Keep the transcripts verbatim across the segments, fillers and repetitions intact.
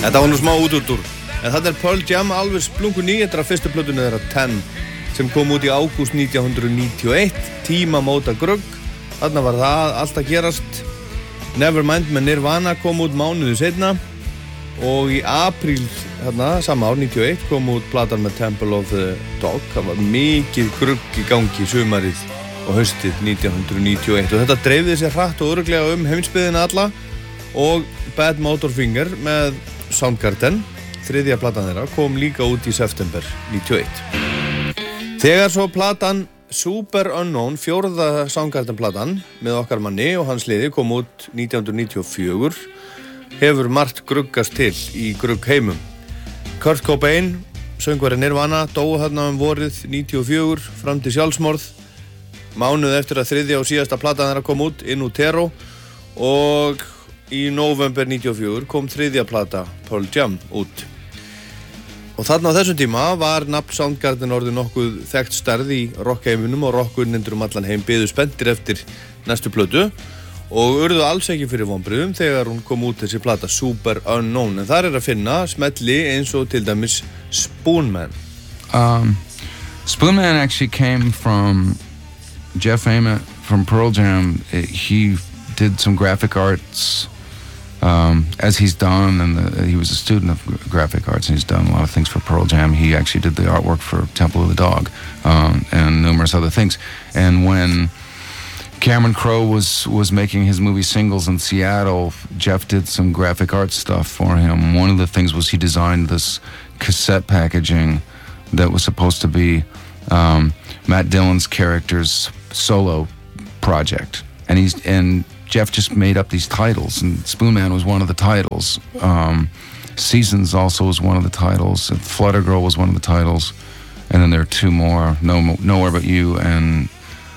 Þetta var nú smá útúrdúr. En þetta er Pearl Jam alveg splungu ný, þetta er fyrstu plötunni þeirra ten sem kom út í ágúst nítján hundruð níutíu og eitt, tímamóta grugg. Þarna var það allt að gerast. Nevermind með Nirvana kom út mánuði seinna og í apríl þarna, sama ár, níutíu og eitt, kom út platan með Temple of the Dog. Það var mikið grugg í gangi sumarið og haustið nítján hundruð níutíu og eitt og þetta dreifði sér hratt og örugglega um heimsbyggðina alla og Bad Motorfinger með Soundgarden, þriðja platan þeirra, kom líka út í september níutíu og eitt. Þegar svo platan Super Unknown, fjórða Soundgarden platan með okkar manni og hans liði kom út nítján hundruð níutíu og fjögur, hefur margt gruggast til í gruggheimum. Kurt Cobain, söngvari Nirvana, dó þarna um vorið níutíu og fjögur fram til sjálfsmorð, mánuð eftir að þriðja og síðasta platan þeirra kom út, In Utero, og í nóvember níutíu og fjögur kom þriðja plata Pearl Jam út. Og þarna á þessum tíma var nafn Soundgarden orðið nokkuð þekkt stærð í rockheiminum og rockunnendur um allan heim biðu spenntir eftir næstu plötu og urðu alls ekki fyrir vonbrigðum þegar hún kom út þessi plata Super Unknown. En þar er að finna smelli eins og til dæmis Spoonman. Um, Spoonman actually came from Jeff Ament from Pearl Jam. He did some graphic arts Um, as he's done, and the, he was a student of graphic arts, and he's done a lot of things for Pearl Jam. He actually did the artwork for Temple of the Dog, um, and numerous other things. And when Cameron Crowe was, was making his movie Singles in Seattle, Jeff did some graphic arts stuff for him. One of the things was he designed this cassette packaging that was supposed to be um, Matt Dillon's character's solo project. And he's, and Jeff just made up these titles, and Spoonman was one of the titles. Um, Seasons also was one of the titles. And Flutter Girl was one of the titles. And then there are two more, no, Nowhere But You, and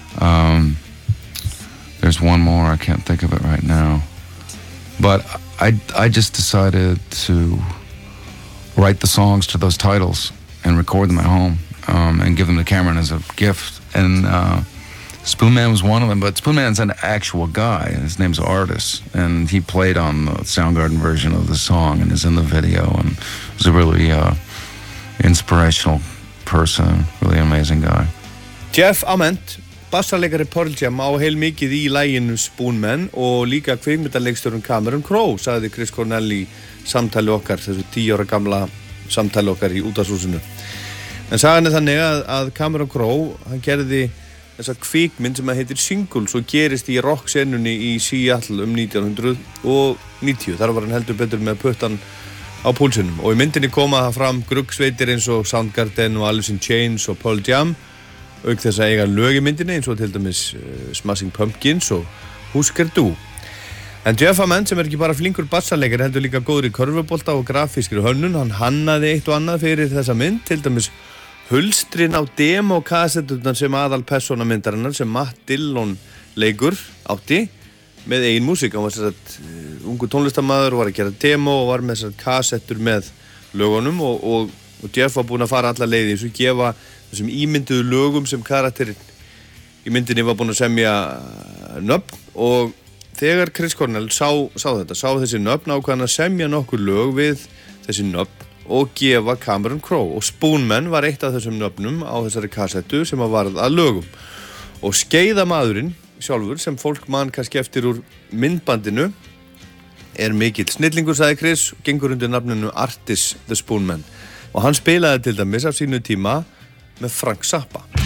um, there's one more, I can't think of it right now. But I, I just decided to write the songs to those titles and record them at home um, and give them to Cameron as a gift. And uh, Spoonman was one of them, but Spoonman's an actual guy. His name's Artis, and he played on the Soundgarden version of the song and is in the video, and was a really uh, inspirational person, really amazing guy. Jeff Ament, bassarleikari Pearl Jam, á heil mikið í laginu Spoonman og líka kvikmyndaleikstjórinn Cameron Crowe, sagði Chris Cornell í samtali okkar, þessu tíu ára gamla samtali okkar í útvarpshúsinu. En sagan er þannig að, að Cameron Crowe, hann gerði þessa kvikmynd sem að heitir Singles og gerist í rock-senunni í Seattle um nítján hundruð níutíu. Þar var hann heldur betur með puttan á púlsinum og í myndinni koma það fram gruggsveitir eins og Soundgarden og Alice in Chains og Pearl Jam, auk þess að eiga lög í myndinni eins og til dæmis uh, Smashing Pumpkins og Husker Du. En Jeff Ament, sem er ekki bara flinkur bassarleikari, heldur líka góður í körfubolta og grafískri hönnun, hann hannaði eitt og annað fyrir þessa mynd, til dæmis hulstrin á demokassetturnar sem aðal persóna myndarinnar sem Matt Dillon leikur átti með eigin músík. Hann var sér að uh, ungu tónlistarmaður og var að gera demo og var með sér kassettur með lögunum og, og, og Jeff var búinn að fara alla leið í þessu, gefa þessum ímynduðu lögum sem karakterinn í myndinni var búinn að semja nöfn og þegar Chris Cornell sá, sá þetta, sá þessi nöfn ákvað hann að semja nokkur lög við þessi nöfn og gefa Cameron Crowe og Spoonman var eitt af þessum nöfnum á þessari kassettu sem að varð að lögum og skeiðamaðurinn sjálfur sem fólk mann kannski eftir úr myndbandinu er mikill snillingur, sagði Chris, og gengur undir nafninu Artis the Spoonman og hann spilaði til dæmis af sínu tíma með Frank Zappa.